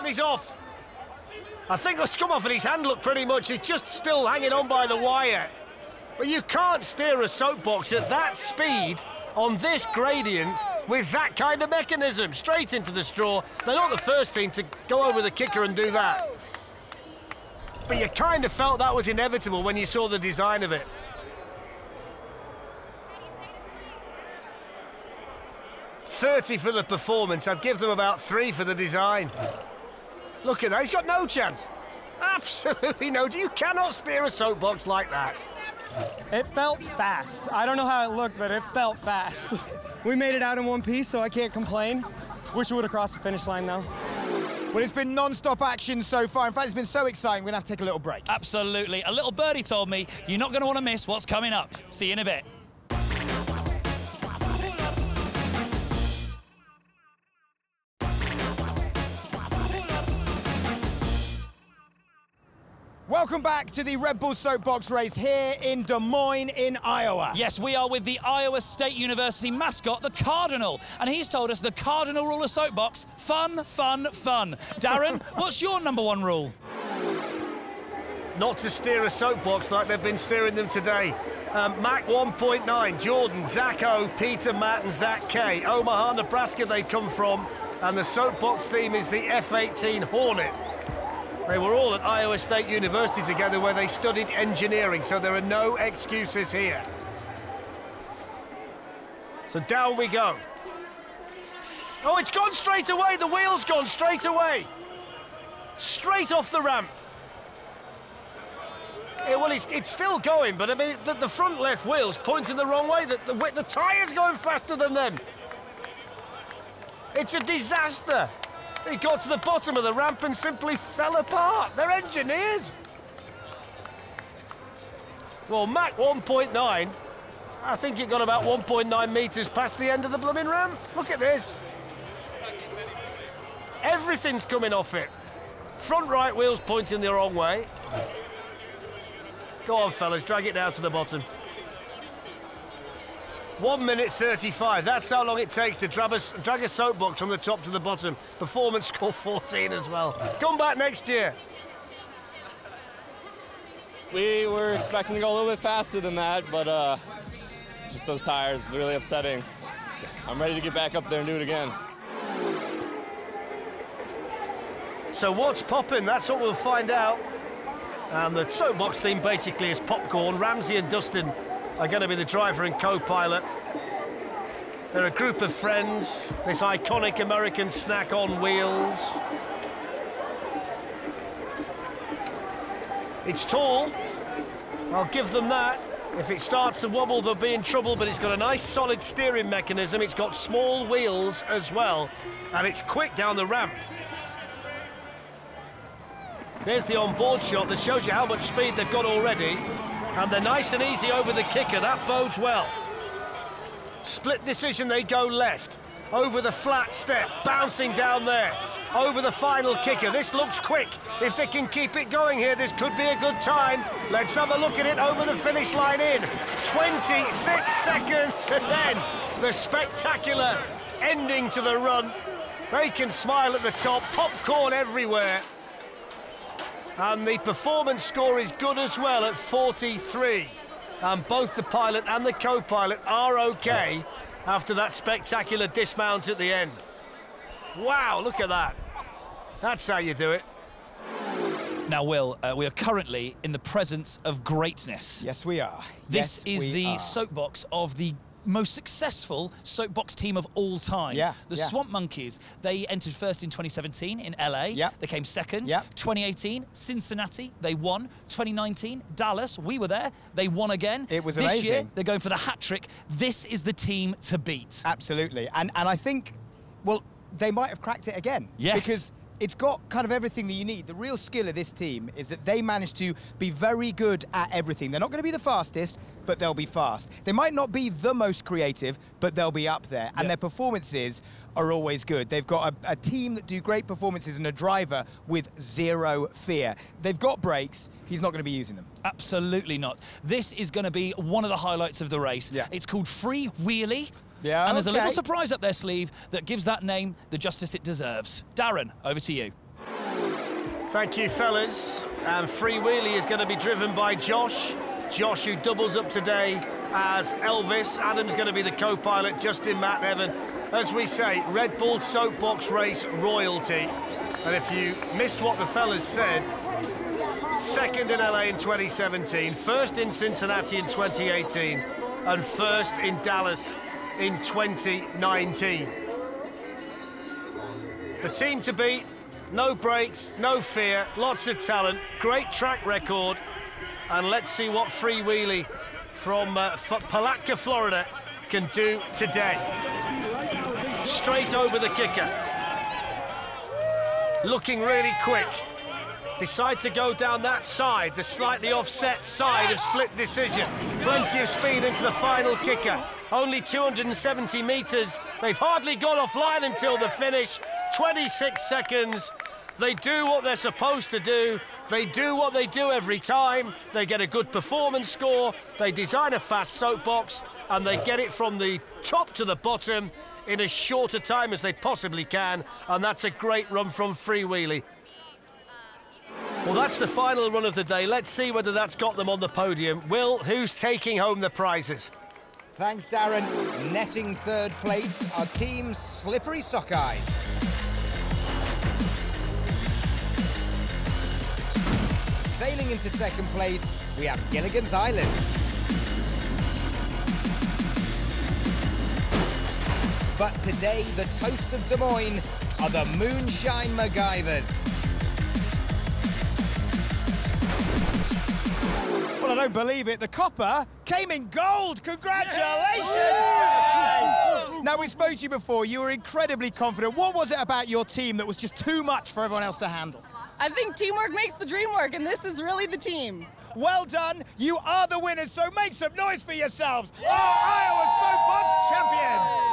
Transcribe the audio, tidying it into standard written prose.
and he's off. I think it's come off and his hand looked pretty much. He's just still hanging on by the wire. But you can't steer a soapbox at that speed on this gradient with that kind of mechanism. Straight into the straw. They're not the first team to go over the kicker and do that. But you kind of felt that was inevitable when you saw the design of it. $30 for the performance. I'd give them about $3 for the design. Look at that, he's got no chance. Absolutely no. You cannot steer a soapbox like that. It felt fast. I don't know how it looked, but it felt fast. We made it out in one piece, so I can't complain. Wish we would have crossed the finish line, though. Well, it's been non-stop action so far. In fact, it's been so exciting, we're going to have to take a little break. Absolutely. A little birdie told me you're not going to want to miss what's coming up. See you in a bit. Welcome back to the Red Bull Soapbox race here in Des Moines in Iowa. Yes, we are with the Iowa State University mascot, the Cardinal. And he's told us the cardinal rule of soapbox, fun, fun, fun. Darren, what's your #1 rule? Not to steer a soapbox like they've been steering them today. Mac 1.9, Jordan, Zach O, Peter, Matt and Zach K. Omaha, Nebraska they come from. And the soapbox theme is the F-18 Hornet. They were all at Iowa State University together where they studied engineering, so there are no excuses here. So down we go. Oh, it's gone straight away. The wheel's gone straight away. Straight off the ramp. Yeah, well, it's still going, but I mean, the front left wheel's pointing the wrong way. The tyre's going faster than them. It's a disaster. They got to the bottom of the ramp and simply fell apart. They're engineers. Well, Mach 1.9, I think it got about 1.9 metres past the end of the blooming ramp. Look at this. Everything's coming off it. Front right wheel's pointing the wrong way. Go on, fellas, drag it down to the bottom. 1 minute 35, that's how long it takes to drag a soapbox from the top to the bottom. Performance score 14 as well. Come back next year. We were expecting to go a little bit faster than that, but just those tires, really upsetting. I'm ready to get back up there and do it again. So what's popping? That's what we'll find out. The soapbox theme basically is popcorn. Ramsey and Dustin are going to be the driver and co-pilot. They're a group of friends, this iconic American snack on wheels. It's tall, I'll give them that. If it starts to wobble, they'll be in trouble, but it's got a nice solid steering mechanism. It's got small wheels as well, and it's quick down the ramp. There's the on-board shot that shows you how much speed they've got already. And they're nice and easy over the kicker, that bodes well. Split decision, they go left. Over the flat step, bouncing down there. Over the final kicker, this looks quick. If they can keep it going here, this could be a good time. Let's have a look at it over the finish line in. 26 seconds, and then the spectacular ending to the run. They can smile at the top, popcorn everywhere. And the performance score is good as well at 43. And both the pilot and the co-pilot are okay after that spectacular dismount at the end. Wow, look at that. That's how you do it. Now, Will, we are currently in the presence of greatness. Yes, we are. This is the soapbox of the most successful soapbox team of all time. The Swamp Monkeys. They entered first in 2017 in LA. They came second. 2018, Cincinnati. They won. 2019, Dallas. We were there. They won again. It was this amazing. This year, they're going for the hat trick. This is the team to beat. Absolutely. And I think, well, they might have cracked it again. Yes. Because it's got kind of everything that you need. The real skill of this team is that they manage to be very good at everything. They're not going to be the fastest, but they'll be fast. They might not be the most creative, but they'll be up there. And their performances are always good. They've got a team that do great performances and a driver with zero fear. They've got brakes. He's not going to be using them. Absolutely not. This is going to be one of the highlights of the race. It's called Free Wheelie. And there's a little surprise up their sleeve that gives that name the justice it deserves. Darren, over to you. Thank you, fellas. And Free Wheelie is going to be driven by Josh. Josh, who doubles up today as Elvis. Adam's going to be the co-pilot, Justin, Matt, Evan. As we say, Red Bull Soapbox Race royalty. And if you missed what the fellas said, second in LA in 2017, first in Cincinnati in 2018, and first in Dallas in 2019. The team to beat, no breaks, no fear, lots of talent, great track record. And let's see what Free Wheelie from Palatka, Florida can do today. Straight over the kicker. Looking really quick. Decide to go down that side, the slightly offset side of Split Decision. Plenty of speed into the final kicker. Only 270 metres. They've hardly got offline until the finish. 26 seconds. They do what they're supposed to do. They do what they do every time. They get a good performance score. They design a fast soapbox, and they get it from the top to the bottom in as short a time as they possibly can. And that's a great run from Free Wheelie. Well, that's the final run of the day. Let's see whether that's got them on the podium. Will, who's taking home the prizes? Thanks, Darren. Netting third place are Team Slippery Sockeyes. Sailing into second place, we have Gilligan's Island. But today, the toast of Des Moines are the Moonshine MacGyvers. Well, I don't believe it. The copper came in gold. Congratulations, guys! Now, we spoke to you before. You were incredibly confident. What was it about your team that was just too much for everyone else to handle? I think teamwork makes the dream work, and this is really the team. Well done. You are the winners, so make some noise for yourselves. Our Iowa Soapbox champions.